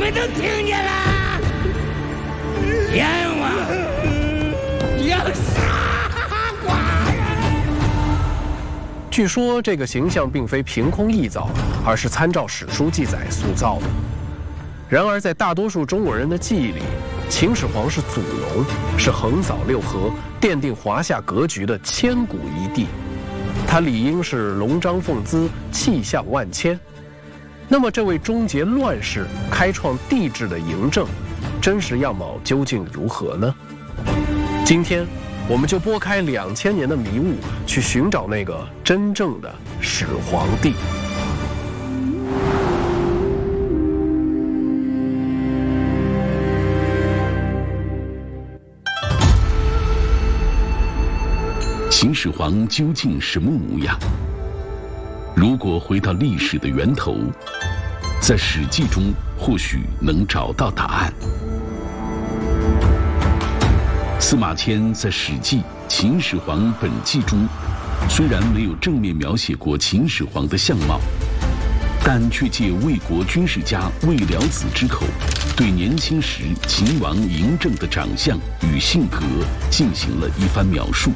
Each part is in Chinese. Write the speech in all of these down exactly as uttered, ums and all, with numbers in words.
们都听见了？阎王要杀寡人。 据说这个形象并非凭空臆造，而是参照史书记载塑造的。然而，在大多数中国人的记忆里，秦始皇是祖龙，是横扫六合、奠定华夏格局的千古一帝，他理应是龙章凤姿、气象万千。那么，这位终结乱世、开创帝制的嬴政，真实样貌究竟如何呢？今天，我们就拨开两千年的迷雾，去寻找那个真正的始皇帝。 秦始皇究竟什么模样？如果回到历史的源头，在《史记》中或许能找到答案。司马迁在《史记·秦始皇本纪》中，虽然没有正面描写过秦始皇的相貌，但却借魏国军事家魏了子之口，对年轻时秦王嬴政的长相与性格进行了一番描述。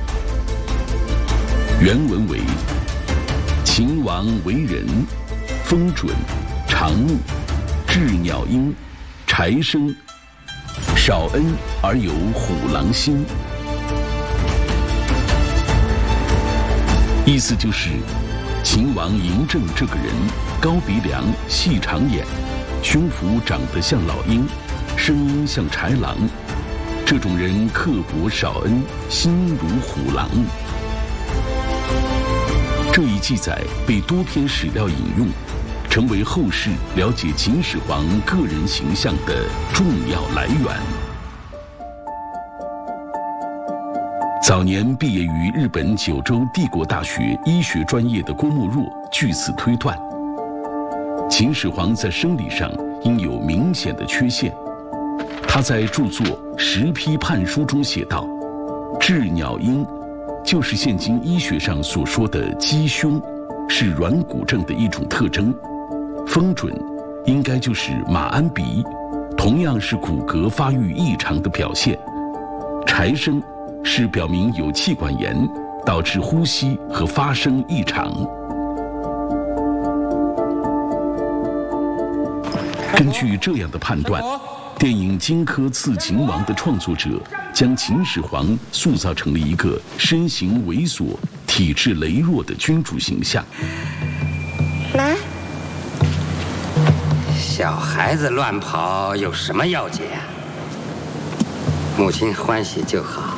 原文为：秦王为人，风准，长目，雉鸟鹰，柴生，少恩而有虎狼心。意思就是，秦王嬴政这个人高鼻梁、细长眼，胸脯长得像老鹰，声音像豺狼。这种人刻薄少恩，心如虎狼。这一记载被多篇史料引用，成为后世了解秦始皇个人形象的重要来源。早年毕业于日本九州帝国大学医学专业的郭沫若据此推断，秦始皇在生理上应有明显的缺陷。他在著作《石批判书》中写道：“雉鸟鹰。”就是现今医学上所说的鸡胸，是软骨症的一种特征。风准应该就是马鞍鼻，同样是骨骼发育异常的表现。柴生是表明有气管炎，导致呼吸和发声异常。根据这样的判断，电影《荆轲刺秦王》的创作者将秦始皇塑造成了一个身形猥琐、体质羸弱的君主形象。 来，小孩子乱跑有什么要紧呀？母亲欢喜就好。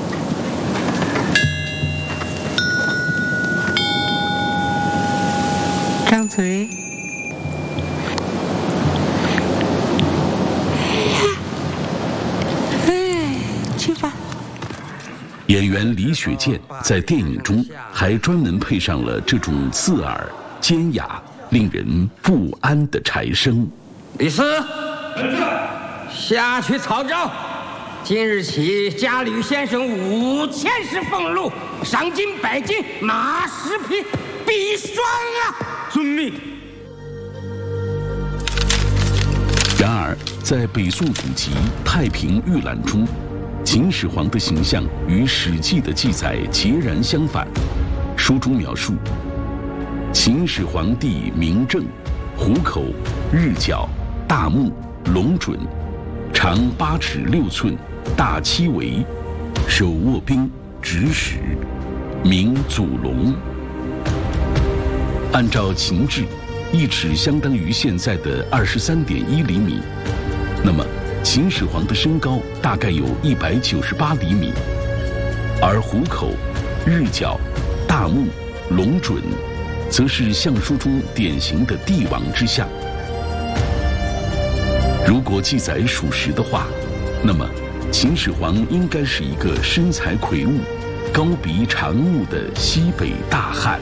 张嘴。 演员李雪健在电影中还专门配上了这种刺耳、尖哑、令人不安的柴声。 李斯，下去讨诏，今日起加吕先生五千石俸禄，赏金百斤，马十匹，必双啊！遵命。 然而，在北宋古籍《太平御览》中，秦始皇的形象与《史记》的记载截然相反。书中描述，秦始皇帝嬴政，虎口，日角，大目，龙准，长八尺六寸，大七围，手握兵，执矢，名祖龙。按照秦制，一尺相当于现在的二十三点一厘米，那么秦始皇的身高大概有一百九十八厘米，而虎口、日角、大目、龙准，则是相书中典型的帝王之相。如果记载属实的话，那么秦始皇应该是一个身材魁梧、高鼻长目的西北大汉。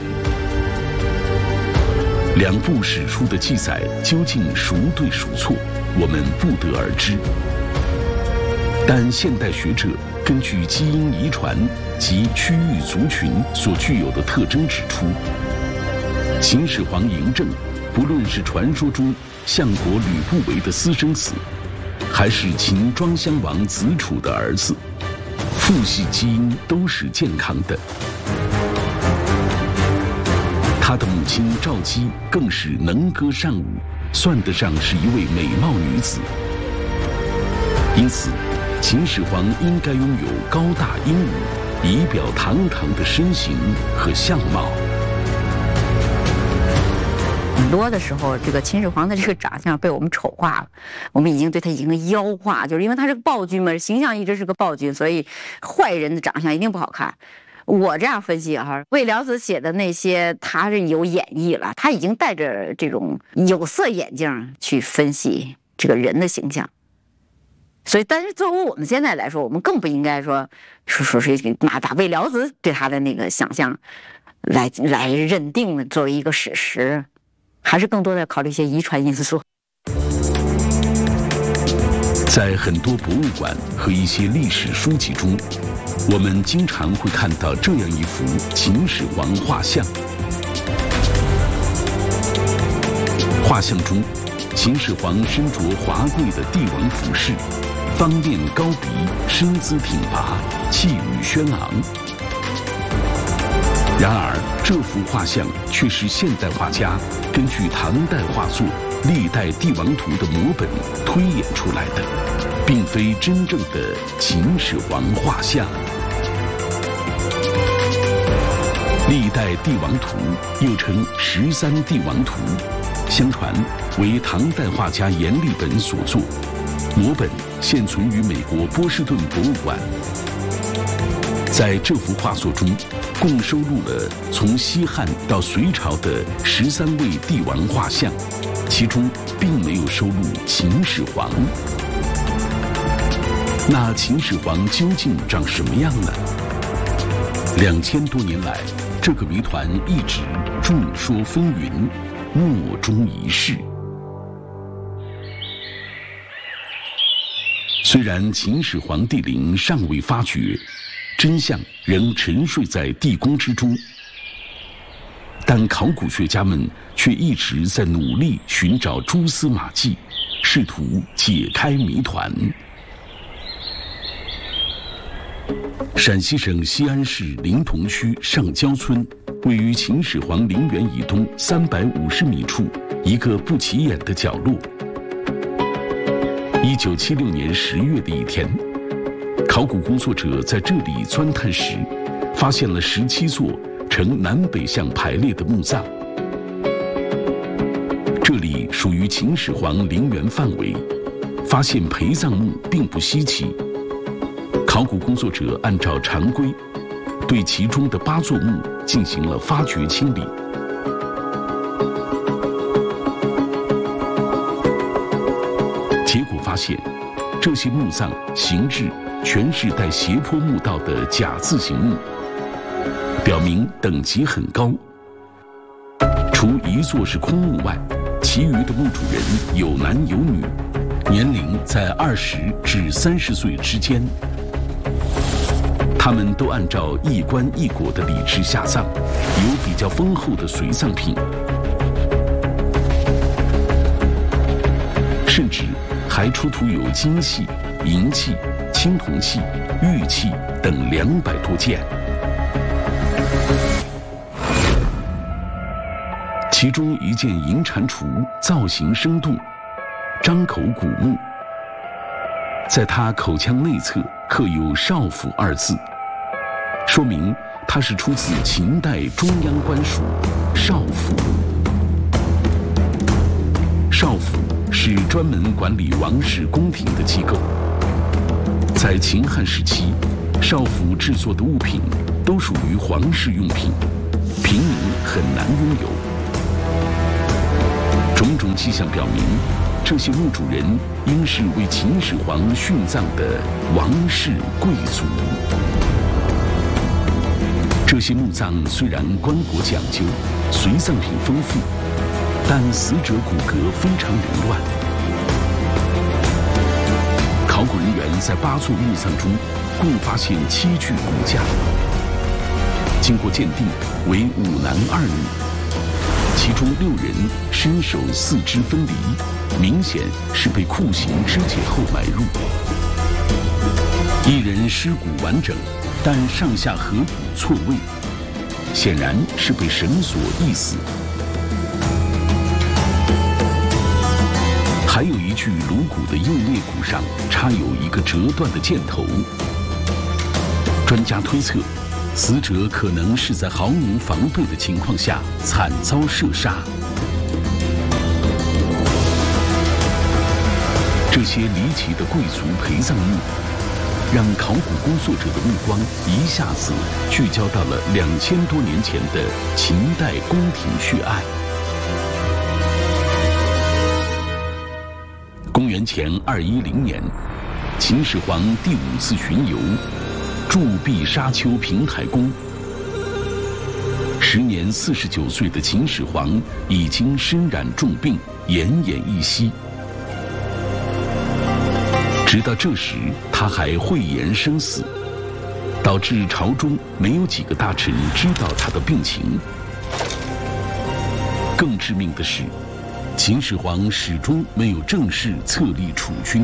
两部史书的记载究竟孰对孰错，我们不得而知。但现代学者根据基因遗传及区域族群所具有的特征指出，秦始皇嬴政不论是传说中相国吕不韦的私生子，还是秦庄襄王子楚的儿子，父系基因都是健康的。他的母亲赵姬更是能歌善舞，算得上是一位美貌女子。因此，秦始皇应该拥有高大英武、仪表堂堂的身形和相貌。 很多的时候，这个秦始皇的这个长相被我们丑化了，我们已经对他已经妖化，就是因为他是个暴君嘛，形象一直是个暴君，所以坏人的长相一定不好看。我这样分析哈，魏辽子写的那些他是有演绎了，他已经戴着这种有色眼镜去分析这个人的形象。所以，但是作为我们现在来说，我们更不应该说说说是拿把魏辽子对他的那个想象来来认定作为一个史实，还是更多的考虑一些遗传因素。 在很多博物馆和一些历史书籍中，我们经常会看到这样一幅秦始皇画像。画像中，秦始皇身着华贵的帝王服饰，方面高鼻，身姿挺拔，气宇轩昂。然而，这幅画像却是现代画家根据唐代画作《历代帝王图》的摹本推演出来的，并非真正的秦始皇画像。《历代帝王图》又称《十三帝王图》，相传为唐代画家阎立本所作，摹本现存于美国波士顿博物馆。在这幅画作中，共收录了从西汉到隋朝的十三位帝王画像，其中并没有收录秦始皇。那秦始皇究竟长什么样呢？两千多年来，这个谜团一直众说纷纭，莫衷一是。虽然秦始皇帝陵尚未发掘，真相仍沉睡在地宫之中，但考古学家们却一直在努力寻找蛛丝马迹，试图解开谜团。陕西省西安市临潼区上焦村，位于秦始皇陵园以东三百五十米处一个不起眼的角落。一九七六年十月的一天，考古工作者在这里钻探时，发现了十七座呈南北向排列的墓葬。这里属于秦始皇陵园范围，发现陪葬墓并不稀奇。考古工作者按照常规，对其中的八座墓进行了发掘清理。结果发现，这些墓葬形制全是带斜坡墓道的甲字形墓，表明等级很高。除一座是空墓外，其余的墓主人有男有女，年龄在二十至三十岁之间。他们都按照一棺一椁的礼制下葬，有比较丰厚的随葬品，甚至还出土有金器、银器、青铜器、玉器等两百多件。其中一件银蟾蜍造型生动，张口古木，在它口腔内侧刻有少府二字，说明它是出自秦代中央官署少府。少府是专门管理王室宫廷的机构。在秦汉时期，少府制作的物品都属于皇室用品，平民很难拥有。种种迹象表明，这些墓主人应是为秦始皇殉葬的王室贵族。这些墓葬虽然棺椁讲究，随葬品丰富，但死者骨骼非常凌乱。考古人员在八座墓葬中共发现七具骨架，经过鉴定为五男二女， 其中六人身手四肢分离，明显是被酷刑肢解后埋入；一人尸骨完整，但上下颌骨错位，显然是被绳索缢死。还有一具颅骨的右肋骨上插有一个折断的箭头。专家推测，死者可能是在毫无防备的情况下惨遭射杀。这些离奇的贵族陪葬物，让考古工作者的目光一下子聚焦到了两千多年前的秦代宫廷血案。公元前二一零年，秦始皇第五次巡游，驻跸沙丘平台宫。时年四十九岁的秦始皇已经身染重病，奄奄一息。直到这时，他还讳言生死，导致朝中没有几个大臣知道他的病情。更致命的是，秦始皇始终没有正式册立储君。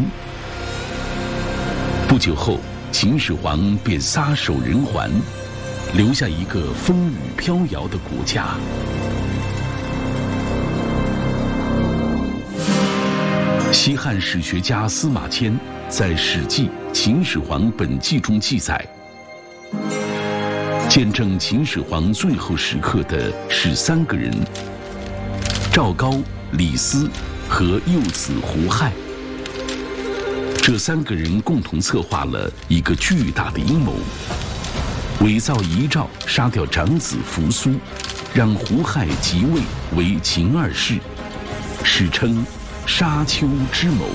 不久后，秦始皇便撒手人寰，留下一个风雨飘摇的国家。西汉史学家司马迁在《史记·秦始皇本纪》中记载，见证秦始皇最后时刻的是三个人：赵高、李斯和幼子胡亥。这三个人共同策划了一个巨大的阴谋，伪造遗诏杀掉长子扶苏，让胡亥即位为秦二世，史称沙丘之谋。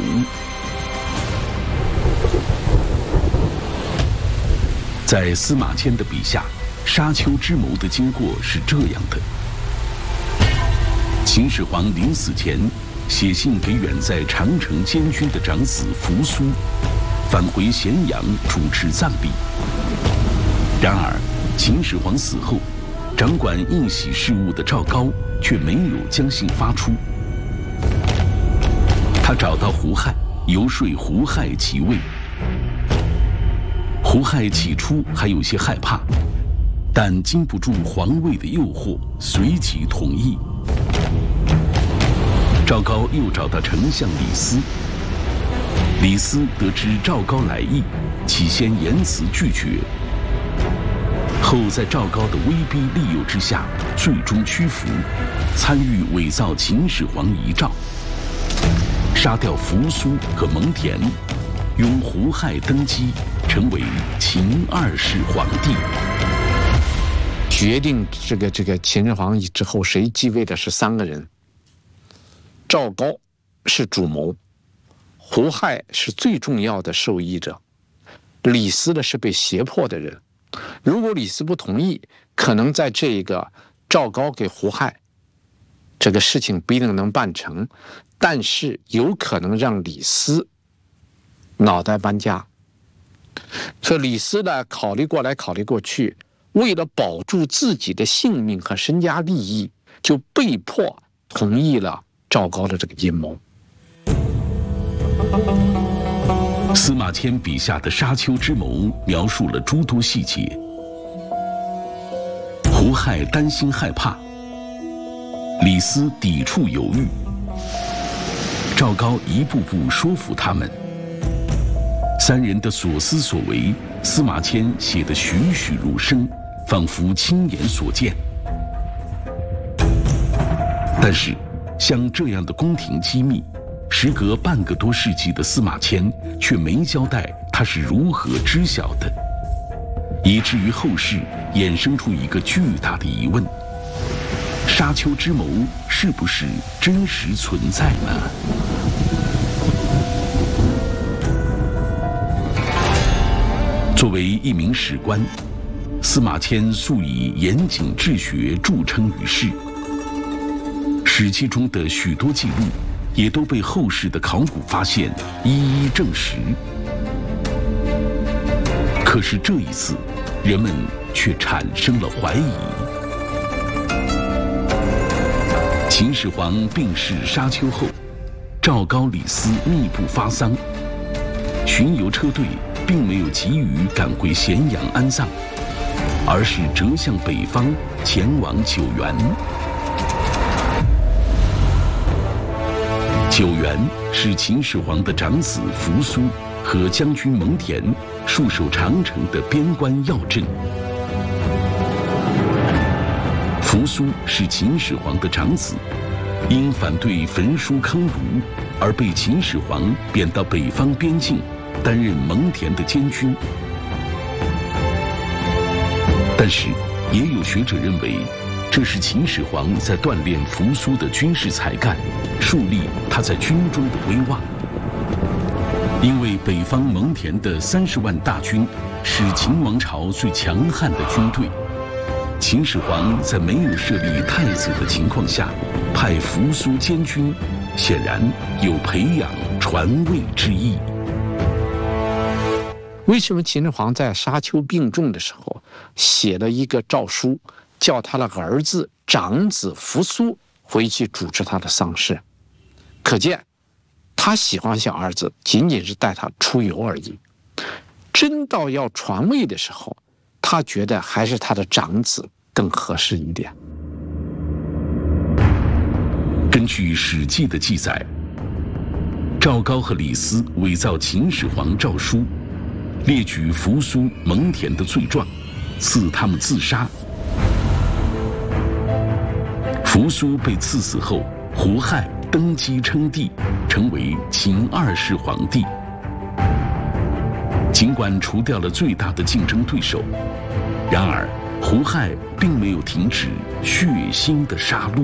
在司马迁的笔下，沙丘之谋的经过是这样的：秦始皇临死前写信给远在长城监军的长子扶苏，返回咸阳主持葬礼。然而，秦始皇死后，掌管应玺事务的赵高却没有将信发出。他找到胡亥，游说胡亥即位。胡亥起初还有些害怕，但经不住皇位的诱惑，随即同意。赵高又找到丞相李斯，李斯得知赵高来意，起先言辞拒绝，后在赵高的威逼利诱之下，最终屈服，参与伪造秦始皇遗诏，杀掉扶苏和蒙恬，拥胡亥登基，成为秦二世皇帝。 决定这个这个秦始皇之后谁继位的是三个人。赵高是主谋，胡亥是最重要的受益者，李斯呢是被胁迫的人。如果李斯不同意，可能在这个赵高给胡亥这个事情不一定能办成，但是有可能让李斯脑袋搬家。所以李斯呢考虑过来考虑过去，为了保住自己的性命和身家利益，就被迫同意了赵高的这个阴谋。 司马迁笔下的沙丘之谋描述了诸多细节。胡亥担心害怕，李斯抵触犹豫，赵高一步步说服他们。三人的所思所为，司马迁写得栩栩如生，仿佛亲眼所见。但是像这样的宫廷机密，时隔半个多世纪的司马迁却没交代他是如何知晓的，以至于后世衍生出一个巨大的疑问：沙丘之谋是不是真实存在呢？作为一名史官，司马迁素以严谨治学著称于世。史记中的许多记录也都被后世的考古发现一一证实。可是这一次，人们却产生了怀疑。 秦始皇病逝沙丘后，赵高、李斯密布发丧，巡游车队并没有急于赶回咸阳安葬，而是折向北方，前往九原。九原是秦始皇的长子扶苏和将军蒙恬戍守长城的边关要镇。扶苏是秦始皇的长子，因反对焚书坑儒而被秦始皇贬到北方边境，担任蒙恬的监军。但是，也有学者认为，这是秦始皇在锻炼扶苏的军事才干，树立他在军中的威望。因为北方蒙恬的三十万大军是秦王朝最强悍的军队，秦始皇在没有设立太子的情况下，派扶苏监军，显然有培养传位之意。 为什么秦始皇在沙丘病重的时候写了一个诏书，叫他的儿子长子扶苏回去主持他的丧事？可见他喜欢小儿子仅仅是带他出游而已，真到要传位的时候，他觉得还是他的长子更合适一点。 根据《史记》的记载，赵高和李斯伪造秦始皇诏书，列举扶苏、蒙恬的罪状，赐他们自杀。扶苏被赐死后，胡亥登基称帝，成为秦二世皇帝。尽管除掉了最大的竞争对手，然而胡亥并没有停止血腥的杀戮。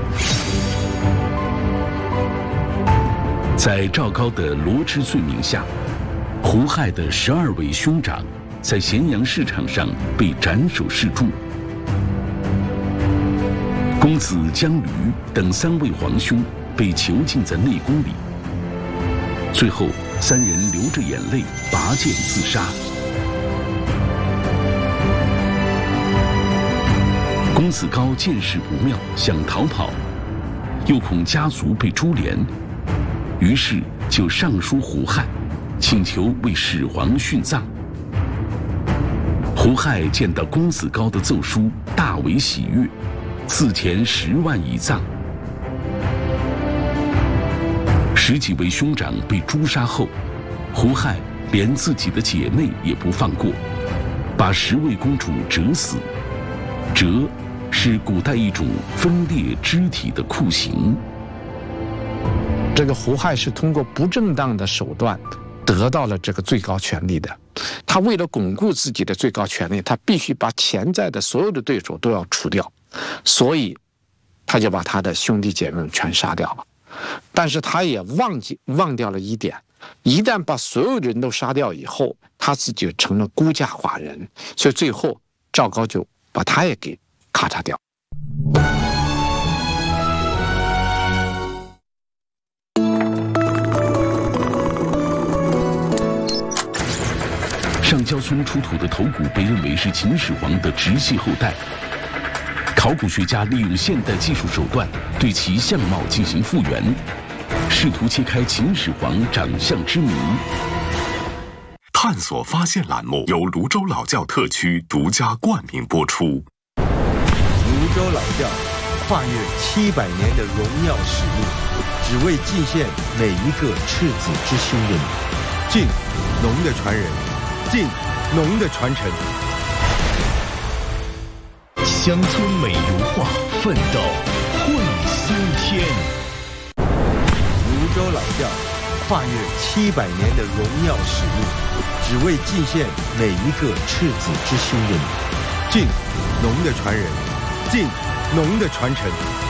在赵高的罗织罪名下，胡亥的十二位兄长在咸阳市场上被斩首示众。公子姜吕等三位皇兄被囚禁在内宫里，最后三人流着眼泪拔剑自杀。公子高见势不妙，想逃跑，又恐家族被株连，于是就上书胡亥，请求为始皇殉葬。胡亥见到公子高的奏书，大为喜悦，赐钱十万以葬。十几位兄长被诛杀后，胡亥连自己的姐妹也不放过，把十位公主折死。折是古代一种分裂肢体的酷刑。 这个胡亥是通过不正当的手段得到了这个最高权力的。他为了巩固自己的最高权力，他必须把潜在的所有的对手都要除掉，所以他就把他的兄弟姐妹们全杀掉了。但是他也忘记忘掉了一点，一旦把所有人都杀掉以后，他自己就成了孤家寡人，所以最后赵高就把他也给咔嚓掉。 上焦村出土的头骨被认为是秦始皇的直系后代。考古学家利用现代技术手段对其相貌进行复原，试图揭开秦始皇长相之谜。 探索发现栏目由泸州老窖特区独家冠名播出。 泸州老窖跨越七百年的荣耀使命，只为祭献每一个赤子之心的你。敬农的传人，敬农的传承。 乡村美如画，奋斗会新天。 泸州老窖跨越七百年的荣耀使命，只为祭献每一个赤子之心的你。敬农的传人，敬农的传承。